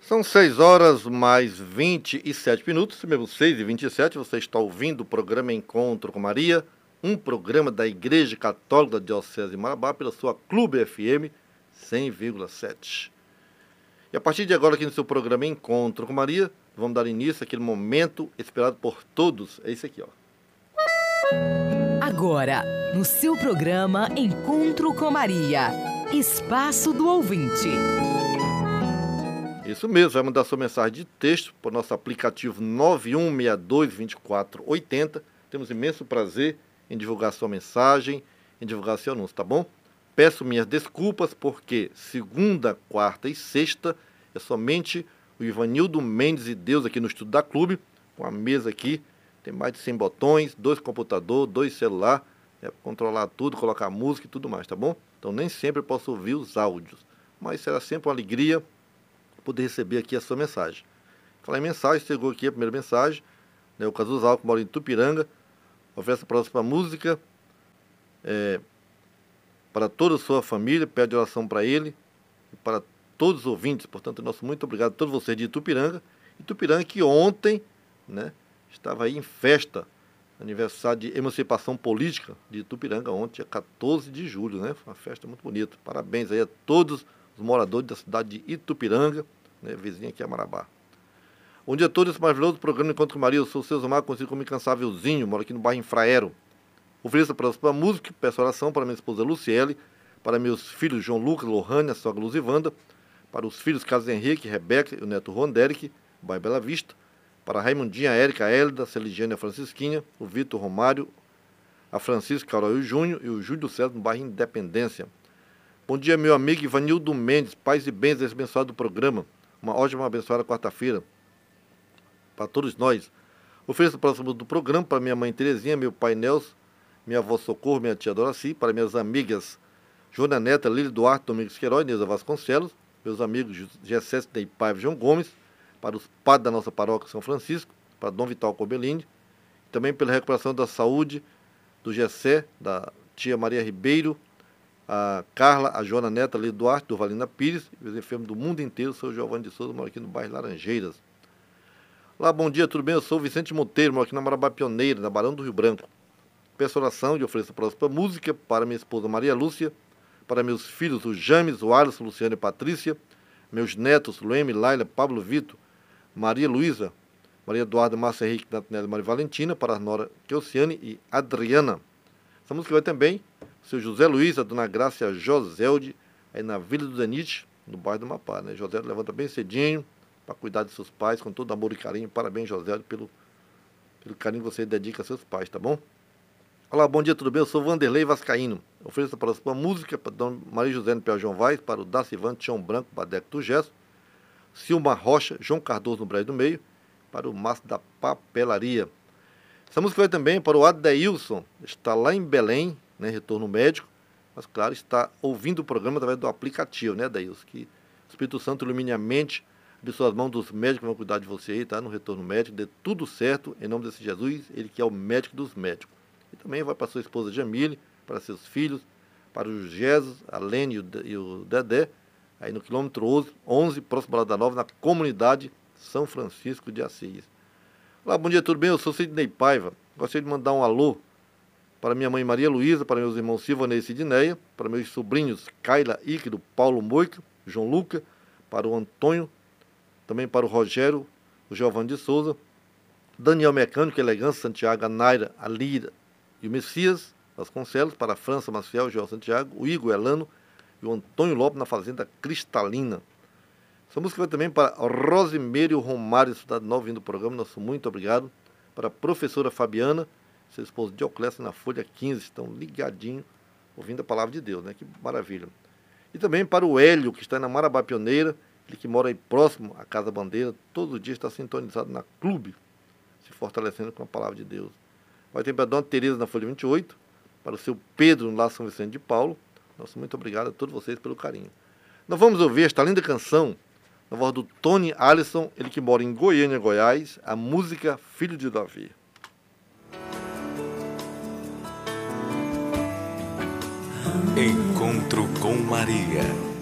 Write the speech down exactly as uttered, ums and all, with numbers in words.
São seis horas mais vinte e sete minutos, mesmo seis e vinte e sete, você está ouvindo o programa Encontro com Maria, um programa da Igreja Católica da Diocese de Marabá, pela sua Clube F M cem vírgula sete. E a partir de agora, aqui no seu programa Encontro com Maria, vamos dar início àquele momento esperado por todos. É isso aqui, ó. Agora, no seu programa Encontro com Maria, Espaço do Ouvinte. Isso mesmo, vai mandar sua mensagem de texto para o nosso aplicativo nove um seis dois, dois quatro oito zero. Temos imenso prazer em divulgar sua mensagem, em divulgar seu anúncio, tá bom? Peço minhas desculpas porque segunda, quarta e sexta é somente o Ivanildo Mendes e Deus aqui no Estúdio da Clube, com a mesa aqui, tem mais de cem botões, dois computadores, dois celulares, é para controlar tudo, colocar música e tudo mais, tá bom? Então nem sempre eu posso ouvir os áudios, mas será sempre uma alegria poder receber aqui a sua mensagem. Falar em mensagem, chegou aqui a primeira mensagem, né, o Casuzal, que mora em Tupiranga, oferece a próxima música é, para toda a sua família, pede oração para ele e para todos os ouvintes. Portanto, nosso muito obrigado a todos vocês de Itupiranga. Itupiranga que ontem, né, estava aí em festa, aniversário de emancipação política de Itupiranga, ontem, dia quatorze de julho, né? Foi uma festa muito bonita. Parabéns aí a todos os moradores da cidade de Itupiranga, né, vizinha aqui a Marabá. Bom dia a todos, esse maravilhoso programa Encontro com Maria. Eu sou o seu Zomar, conhecido como Incansávelzinho, moro aqui no bairro Infraero. Ofereço a próxima música, peço oração para minha esposa Luciele, para meus filhos João Lucas, Lohane, a sogra Luzivanda, para os filhos Carlos Henrique, Rebeca e o neto Ronderic, bairro Bela Vista, para a Raimundinha, a Érica, a Hélida, a Celigiane, a Francisquinha, o Vitor Romário, a Francisco Carol e o Júnior e o Júlio César no bairro Independência. Bom dia, meu amigo Ivanildo Mendes, paz e bens desse abençoado programa. Uma ótima, abençoada quarta-feira para todos nós. Ofereço o próximo do programa para minha mãe Terezinha, meu pai Nelson, minha avó Socorro, minha tia Doraci, para minhas amigas Joana Neta, Lília Duarte, Domingos Queiroz, Neuza Vasconcelos, meus amigos Gessé Ney Paiva e João Gomes, para os padres da nossa paróquia São Francisco, para Dom Vital Corbelini, também pela recuperação da saúde do Gessé, da tia Maria Ribeiro, a Carla, a Joana Neta, a Lília Duarte, do Valina Pires, e os enfermos do mundo inteiro, sou Giovanni de Souza, moro aqui no bairro Laranjeiras. Olá, bom dia, tudo bem? Eu sou o Vicente Monteiro, moro aqui na Marabá Pioneira, na Barão do Rio Branco. Peço oração e ofereço a próxima música para minha esposa Maria Lúcia, para meus filhos, o James, o Alisson, Luciano e Patrícia, meus netos, Lueme, Laila, Pablo Vitor, Maria Luísa, Maria Eduarda, Márcia Henrique, Natanelli, Maria Valentina, para a Nora Keuciane e Adriana. Essa música vai também o seu José Luiz, a dona Grácia Joselde, aí na Vila do Danite, no bairro do Mapá, né? José levanta bem cedinho para cuidar de seus pais, com todo amor e carinho. Parabéns, José, pelo, pelo carinho que você dedica a seus pais, tá bom? Olá, bom dia, tudo bem? Eu sou Vanderlei Vascaíno. Ofereço a próxima música para Dona Maria José no Pé João Vaz, para o Dacivante, Tião Branco, Badeco do Gesso, Silma Rocha, João Cardoso no Brejo do Meio, para o Márcio da Papelaria. Essa música vai também para o Adeilson, está lá em Belém, né, retorno médico, mas claro, está ouvindo o programa através do aplicativo, né, Adeilson? Que o Espírito Santo ilumine a mente, abençoe as mãos dos médicos que vão cuidar de você aí, tá? No retorno médico, dê tudo certo, em nome desse Jesus, ele que é o médico dos médicos. E também vai para sua esposa Jamile, para seus filhos, para o Jesus, a Lene e o Dedé, aí no quilômetro onze, próximo da Nova, na comunidade São Francisco de Assis. Olá, bom dia, tudo bem? Eu sou Sidney Paiva. Gostaria de mandar um alô para minha mãe Maria Luísa, para meus irmãos Silvanei e Sidneia, para meus sobrinhos Kaila Íquido, Paulo Moica, João Luca, para o Antônio, também para o Rogério, o Giovanni de Souza, Daniel Mecânico, Elegância, Santiago, a Naira, a Lira e o Messias Vasconcelos, para a França Maciel, o João Santiago, o Igor Elano e o Antônio Lopes na Fazenda Cristalina. Essa música vai também para Rosimeiro Romário, Cidade Nova, vindo do programa. Nosso muito obrigado. Para a professora Fabiana, seu esposo Dioclésio, na Folha quinze, estão ligadinhos, ouvindo a palavra de Deus, né? Que maravilha. E também para o Hélio, que está na Marabá Pioneira, ele que mora aí próximo à Casa Bandeira, todo dia está sintonizado na Clube, se fortalecendo com a palavra de Deus. Vai ter para a Dona Tereza, na Folha vinte e oito, para o seu Pedro, no Lar São Vicente de Paulo. Nosso muito obrigado a todos vocês pelo carinho. Nós vamos ouvir esta linda canção, na voz do Tony Alisson, ele que mora em Goiânia, Goiás, a música Filho de Davi. Encontro com Maria.